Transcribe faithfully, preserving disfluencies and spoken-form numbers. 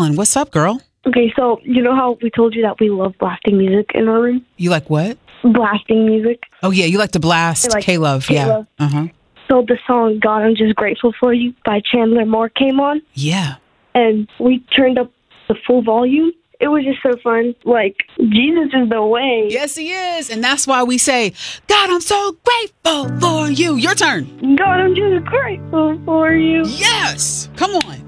Ellen, what's up, girl? Okay, so you know how we told you that we love blasting music in our room? You like what? Blasting music. Oh, yeah, you like to blast Like K-Love. Yeah. K-Love. Uh-huh. So the song God, I'm Just Grateful for You by Chandler Moore came on, Yeah. and we turned up the full volume. It was just so fun. Like, Jesus is the way. Yes, he is. And that's why we say, God, I'm so grateful for you. Your turn. God, I'm just grateful for you. Yes. Come on.